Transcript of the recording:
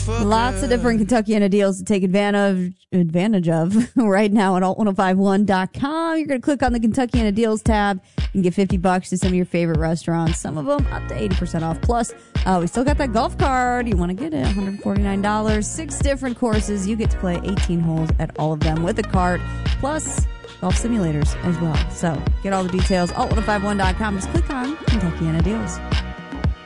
Lots of different Kentuckiana deals to take advantage of right now at alt1051.com. You're going to click on the Kentuckiana deals tab and get $50 to some of your favorite restaurants. Some of them up to 80% off. Plus, we still got that golf card. You want to get it, $149. 6 different courses. You get to play 18 holes at all of them with a cart. Plus, golf simulators as well. So get all the details, alt1051.com. Just click on Kentuckiana deals.